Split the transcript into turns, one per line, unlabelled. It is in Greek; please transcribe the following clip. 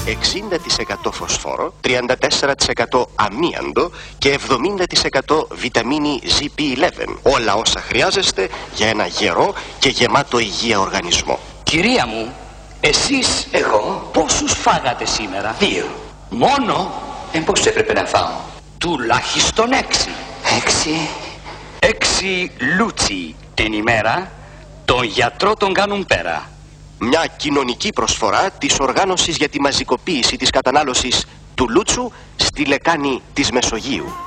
60% φωσφόρο, 34% αμίαντο και 70% βιταμίνη ZP11. Όλα όσα χρειάζεστε για ένα γερό και γεμάτο υγεία οργανισμό.
Κυρία μου, εσείς...
Εγώ?
Πόσους φάγατε σήμερα?
2.
Μόνο?
Πώς έπρεπε να φάω?
Τουλάχιστον
6.
6 λούτσι την ημέρα, τον γιατρό τον κάνουν πέρα.
Μια κοινωνική προσφορά της Οργάνωσης για τη Μαζικοποίηση της Κατανάλωσης του Λούτσου στη λεκάνη της Μεσογείου.